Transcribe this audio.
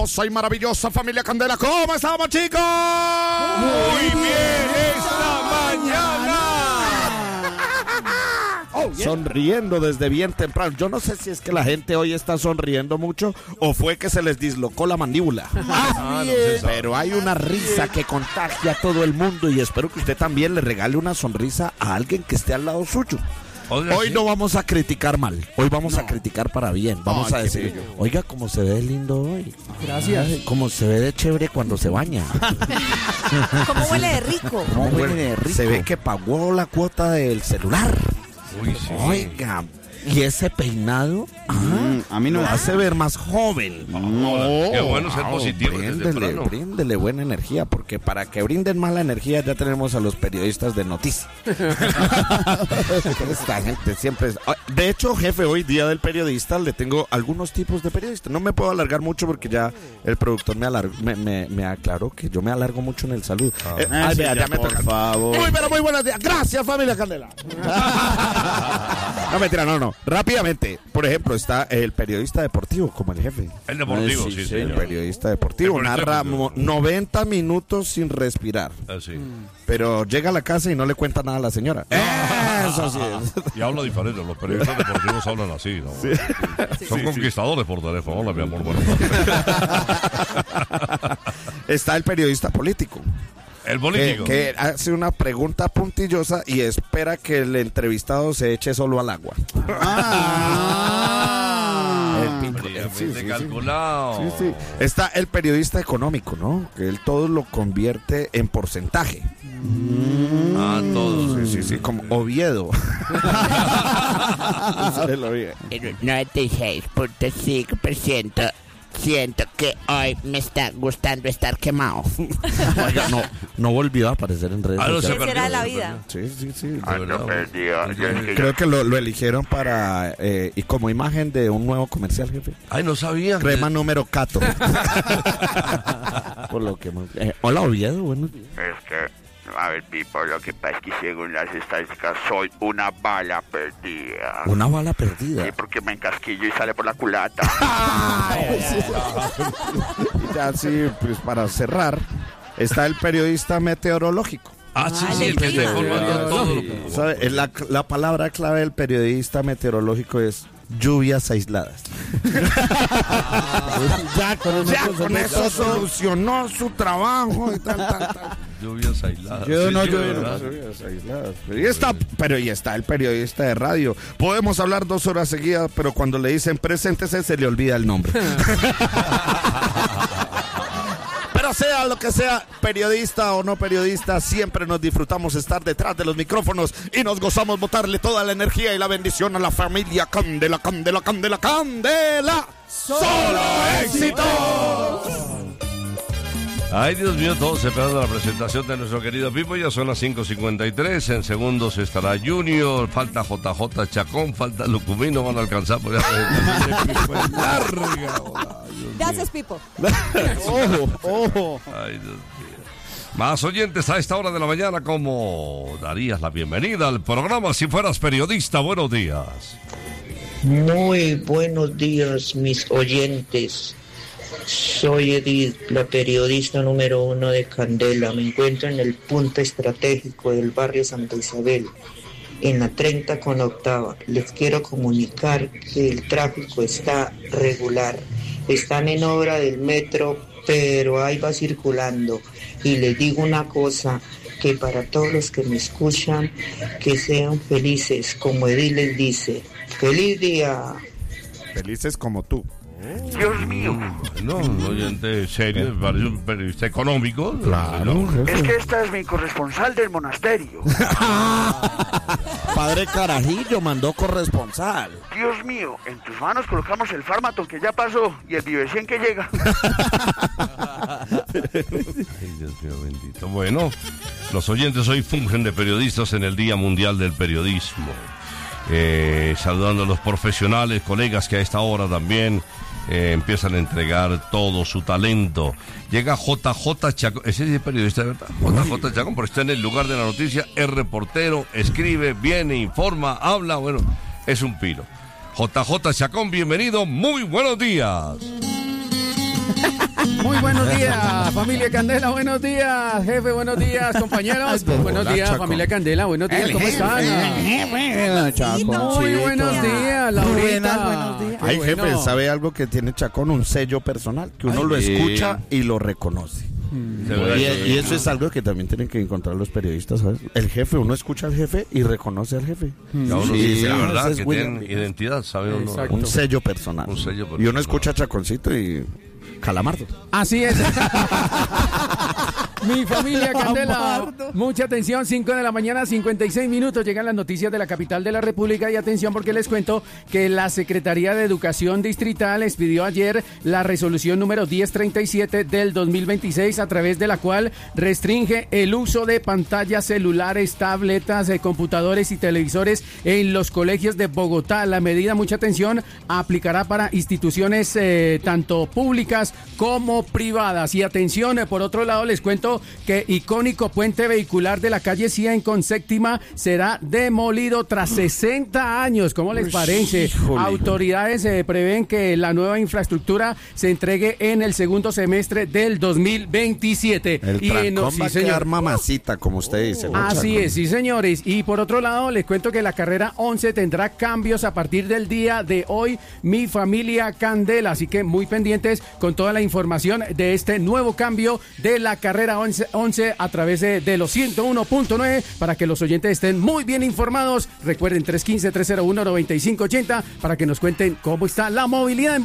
Soy maravillosa familia Candela. ¿Cómo estamos, chicos? Muy bien esta mañana. Sonriendo desde bien temprano. Yo no sé si es que la gente hoy está sonriendo mucho o fue que se les dislocó la mandíbula. Pero hay una risa que contagia a todo el mundo y espero que usted también le regale una sonrisa a alguien que esté al lado suyo. Hoy no vamos a criticar mal, hoy vamos a criticar para bien. Vamos a decir, oiga, cómo se ve lindo hoy. Gracias. Cómo se ve de chévere cuando se baña. ¿Cómo huele de rico? ¿Cómo huele de rico? Se ve que pagó la cuota del celular. Uy, sí. Oiga, y ese peinado A mí no lo hace ver más joven. Qué bueno ser positivo desde temprano. Bríndele buena energía, porque para que brinden mala energía ya tenemos a los periodistas de noticias. Esta gente siempre es... De hecho, jefe, hoy día del periodista le tengo algunos tipos de periodistas. No me puedo alargar mucho porque ya el productor me aclaró que yo me alargo mucho en el saludo. Ya me toca. Por favor. Muy buenos días. Gracias, familia Candela. No, mentira, no. Rápidamente, por ejemplo, está el periodista deportivo, como el jefe. El deportivo, sí. El periodista deportivo narra 90 minutos sin respirar. Así. Pero llega a la casa y no le cuenta nada a la señora. Eso sí es. Y habla diferente, los periodistas deportivos hablan así, ¿no? Sí. Son conquistadores por teléfono. Hola, mi amor. Bueno. Está el periodista político. El político. Que hace una pregunta puntillosa y espera que el entrevistado se eche solo al agua. Fríamente calculado. Sí. Está el periodista económico, ¿no? Que él todo lo convierte en porcentaje. Todos. Sí, como Oviedo. 96.5%. Siento que hoy me está gustando estar quemado. Oiga, no volvió a aparecer en redes sociales. ¿Qué será de la vida? Sí. No perdió. Creo que lo eligieron para y como imagen de un nuevo comercial, jefe. Ay, no sabía. Crema número Cato. Por lo que hola, Oviedo, buenos días. Es que, a ver, Pipo, lo que pasa es que según las estadísticas soy una bala perdida. Una bala perdida. Sí, porque me encasquillo y sale por la culata. Y ya sí, pues para cerrar, está el periodista meteorológico. Sí, el que está informando todo. ¿Sabe? La palabra clave del periodista meteorológico es lluvias aisladas. Ya con eso solucionó su trabajo y tal. Lluvias aisladas. Lluvias aisladas. Pero y está el periodista de radio. Podemos hablar 2 horas seguidas, pero cuando le dicen preséntese se le olvida el nombre. Pero sea lo que sea, periodista o no periodista, siempre nos disfrutamos estar detrás de los micrófonos y nos gozamos botarle toda la energía y la bendición a la familia Candela. ¡Solo éxitos! Ay, Dios mío, todos esperando la presentación de nuestro querido Pipo. Ya son las 5:53. En segundos estará Junior. Falta JJ Chacón. Falta Lucumino. Van a alcanzar por ya. Larga. Gracias, Pipo. Ojo. Ay, Dios mío. Más oyentes a esta hora de la mañana. ¿Cómo darías la bienvenida al programa si fueras periodista? Buenos días. Muy buenos días, mis oyentes. Soy Edith, la periodista número 1 de Candela. Me encuentro en el punto estratégico del barrio Santa Isabel, en la 30 con octava. Les quiero comunicar que el tráfico está regular. Están en obra del metro, pero ahí va circulando. Y les digo una cosa, que para todos los que me escuchan, que sean felices, como Edith les dice. ¡Feliz día! Felices como tú. Dios mío. No, un oyente serio, parece un periodista económico. Claro. Es que esta es mi corresponsal del monasterio. Padre Carajillo mandó corresponsal. Dios mío, en tus manos colocamos el Farmaton que ya pasó y el Vive100 que llega. Ay, Dios mío bendito. Bueno, los oyentes hoy fungen de periodistas en el Día Mundial del Periodismo. Saludando a los profesionales, colegas que a esta hora también empiezan a entregar todo su talento. Llega JJ Chacón, ese es el periodista de verdad, JJ Chacón, porque está en el lugar de la noticia, es reportero, escribe, viene, informa, habla, bueno, es un piro. JJ Chacón, bienvenido, muy buenos días. Muy buenos días, familia Candela, buenos días, jefe, buenos días, compañeros. Buenos días, Chaco. familia Candela, buenos días, ¿cómo están? Muy buenos días, Laurita. Ay, Qué jefe, bueno. ¿sabe algo que tiene Chacón? Un sello personal, que uno lo escucha y lo reconoce. De verdad, Y eso es algo que también tienen que encontrar los periodistas, ¿sabes? El jefe, uno escucha al jefe y reconoce al jefe. Ya uno Sí, dice la ese verdad, es que William. tienen identidad, ¿sabe uno? Exacto. Un sello personal. Un sello Y uno personal. escucha a Chaconcito y Calamardo. Así es. Mi familia Candela, mucha atención, 5 de la mañana, 56 minutos, llegan las noticias de la capital de la República y atención porque les cuento que la Secretaría de Educación Distrital expidió ayer la resolución número 1037 del 2026 a través de la cual restringe el uso de pantallas celulares, tabletas, computadores y televisores en los colegios de Bogotá. La medida, mucha atención, aplicará para instituciones tanto públicas como privadas. Y atención, por otro lado, les cuento que icónico puente vehicular de la calle Cía con séptima será demolido tras 60 años. ¿Cómo les parece? Híjole. Autoridades prevén que la nueva infraestructura se entregue en el segundo semestre del 2027. El trancón va a señor. quedar mamacita, como usted dice. ¿no, Así Chacón? es, sí señores. Y por otro lado, les cuento que la carrera 11 tendrá cambios a partir del día de hoy. Mi familia Candela, así que muy pendientes con toda la información de este nuevo cambio de la carrera 11 a través de los 101.9 para que los oyentes estén muy bien informados. Recuerden 315-301-9580 para que nos cuenten cómo está la movilidad en